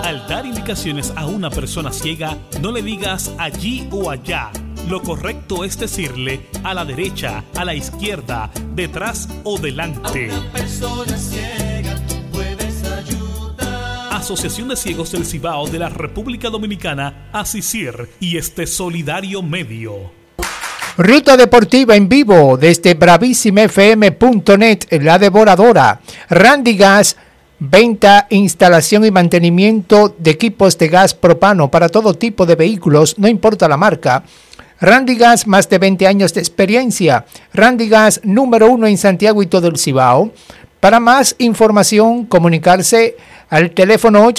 Al dar indicaciones a una persona ciega, no le digas allí o allá. Lo correcto es decirle a la derecha, a la izquierda, detrás o delante. A una persona ciega puedes ayudar. Asociación de Ciegos del Cibao de la República Dominicana, ACICIR y Solidario Medio. Ruta deportiva en vivo desde bravísimafm.net, La Devoradora. Randy Gas, venta, instalación y mantenimiento de equipos de gas propano para todo tipo de vehículos, no importa la marca. Randy Gas, más de 20 años de experiencia. Randy Gas, número 1 en Santiago y todo el Cibao. Para más información, comunicarse al teléfono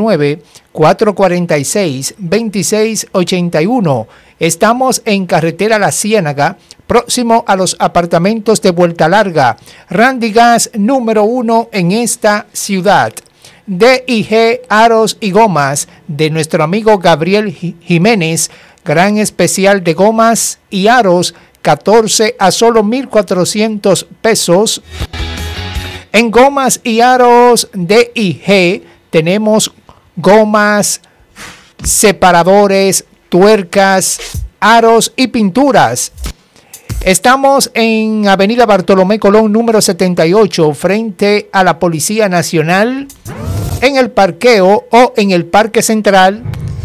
809-446-2681. Estamos en Carretera La Ciénaga, próximo a los apartamentos de Vuelta Larga. Randy Gas, número 1 en esta ciudad. DIG Aros y Gomas, de nuestro amigo Gabriel Jiménez. Gran especial de gomas y aros, 14 a solo 1,400 pesos. En gomas y aros DIG tenemos gomas, separadores, tuercas, aros y pinturas. Estamos en Avenida Bartolomé Colón, número 78, frente a la Policía Nacional, en el parqueo o en el Parque Central.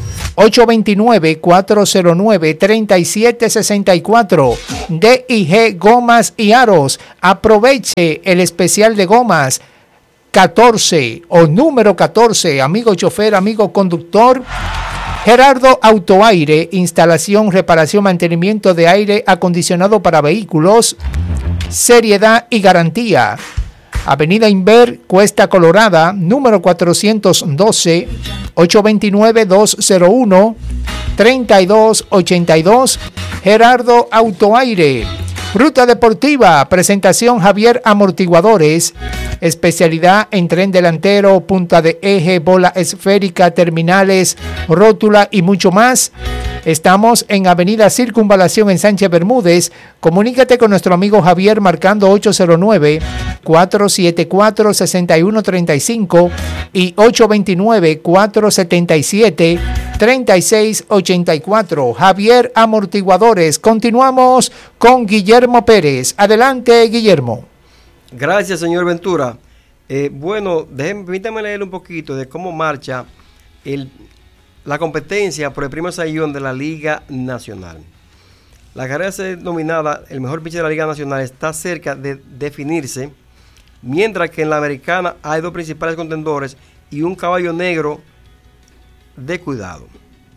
829-409-3764. DIG Gomas y Aros. Aproveche el especial de gomas 14 o número 14, amigo chofer, amigo conductor. Gerardo Autoaire, instalación, reparación, mantenimiento de aire acondicionado para vehículos, seriedad y garantía. Avenida Inver, Cuesta Colorada, número 412, 829-201-3282, Gerardo Autoaire. Ruta deportiva, presentación Javier Amortiguadores, especialidad en tren delantero, punta de eje, bola esférica, terminales, rótula y mucho más. Estamos en Avenida Circunvalación en Sánchez Bermúdez. Comunícate con nuestro amigo Javier marcando 809-474-6135 y 829-477-3684. Javier Amortiguadores. Continuamos con Guillermo Pérez. Adelante, Guillermo. Gracias, señor Ventura. Permítame leer un poquito de cómo marcha la competencia por el premio Sayón de la Liga Nacional. La carrera denominada el mejor pitcher de la Liga Nacional está cerca de definirse, mientras que en la americana hay dos principales contendores y un caballo negro de cuidado.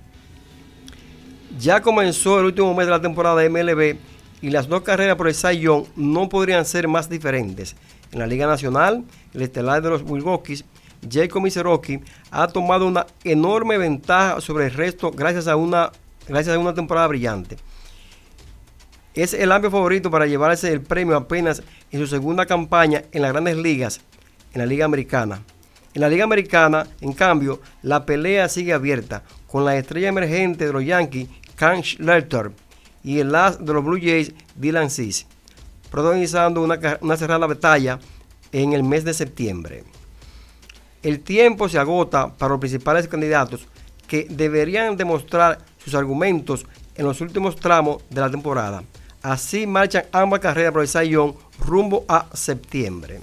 Ya comenzó el último mes de la temporada de MLB y las dos carreras por el Cy Young no podrían ser más diferentes. En la Liga Nacional, el estelar de los Milwaukee, Jacob Misiorowski, ha tomado una enorme ventaja sobre el resto gracias a una temporada brillante. Es el amplio favorito para llevarse el premio apenas en su segunda campaña en las Grandes Ligas, en la Liga Americana. En la Liga Americana, en cambio, la pelea sigue abierta, con la estrella emergente de los Yankees, Kyle Schwarber, y el as de los Blue Jays, Dylan Cease, protagonizando una cerrada batalla en el mes de septiembre. El tiempo se agota para los principales candidatos, que deberían demostrar sus argumentos en los últimos tramos de la temporada. Así marchan ambas carreras por el Cy Young rumbo a septiembre.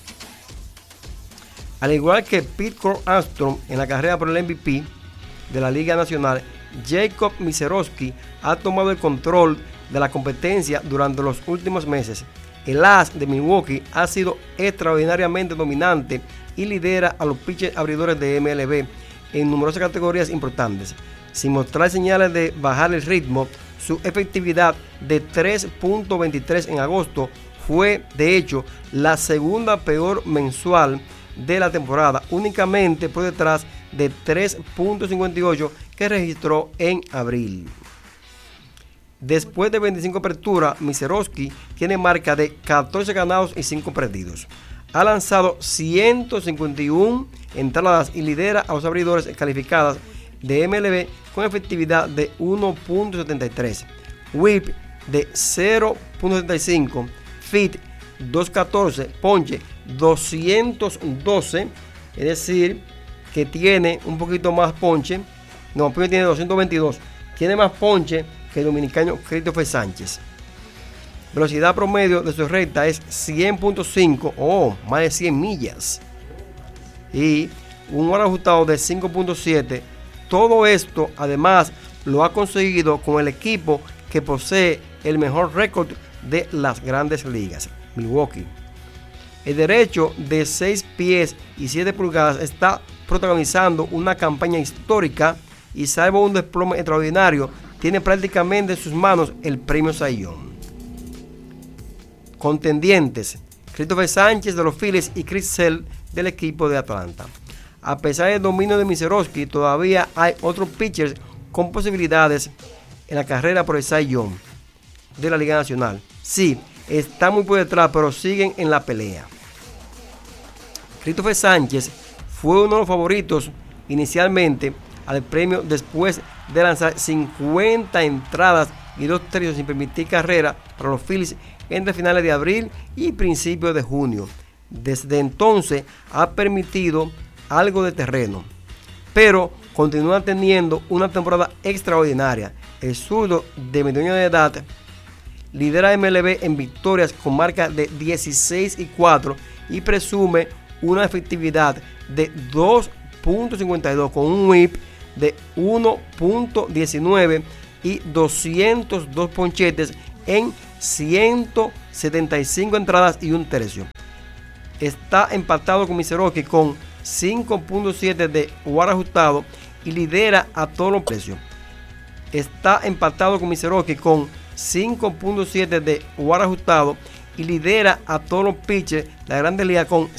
Al igual que Pete Armstrong en la carrera por el MVP de la Liga Nacional, Jacob Misiorowski ha tomado el control de la competencia durante los últimos meses. El as de Milwaukee ha sido extraordinariamente dominante y lidera a los pitchers abridores de MLB en numerosas categorías importantes. Sin mostrar señales de bajar el ritmo, su efectividad de 3.23 en agosto fue, de hecho, la segunda peor mensual de la temporada, únicamente por detrás de 3.58 que registró en abril. Después de 25 aperturas, Misiorowski tiene marca de 14 ganados y 5 perdidos. Ha lanzado 151 entradas y lidera a los abridores calificadas de MLB con efectividad de 1.73, whip de 0.75, FIT 2.14, ponche 212, es decir, que tiene un poquito más ponche. No, Piña tiene 222. Tiene más ponche que el dominicano Christopher Sánchez. Velocidad promedio de su recta es 100.5, más de 100 millas. Y un hora ajustado de 5.7. Todo esto, además, lo ha conseguido con el equipo que posee el mejor récord de las grandes ligas, Milwaukee. El derecho de 6 pies y 7 pulgadas está protagonizando una campaña histórica y, salvo un desplome extraordinario, tiene prácticamente en sus manos el premio Cy Young. Contendientes: Christopher Sánchez de los Phillies y Chris Sale del equipo de Atlanta. A pesar del dominio de Miseroski, todavía hay otros pitchers con posibilidades en la carrera por el Cy Young de la Liga Nacional. Sí, están muy por detrás, pero siguen en la pelea. Christopher Sánchez fue uno de los favoritos inicialmente al premio después de lanzar 50 entradas y 2 tercios sin permitir carrera para los Phillies entre finales de abril y principios de junio. Desde entonces ha permitido algo de terreno, pero continúa teniendo una temporada extraordinaria. El zurdo de 20 años de edad lidera MLB en victorias con marca de 16-4 y presume una efectividad de 2.52 con un whip de 1.19 y 202 ponchetes en 175 entradas y 1 tercio. Está empatado con Miseroski con 5.7 de WAR ajustado y lidera a todos los precios. Está empatado con Miseroski con 5.7 de WAR ajustado y lidera a todos los pitchers de la Grandes Ligas con